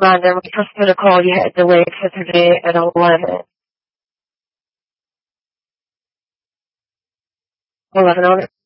Rhonda, when you first put a call, you had delayed for today at 11. 11 on it.